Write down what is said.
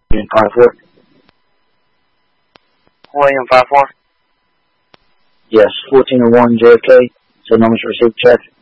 William 5-4. William 5-4. Yes, 1401 JFK. So numbers received, check.